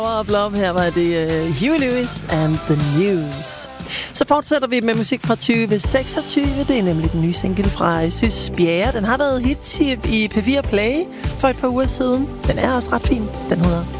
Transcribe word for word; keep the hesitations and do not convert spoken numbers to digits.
Of Love, her var det uh, Huey Lewis and the News. Så fortsætter vi med musik fra tyve seksogtyve. Det er nemlig den nye single fra Sys Bjerre. Den har været hit i P fire Play for et par uger siden. Den er også ret fin. Den hedder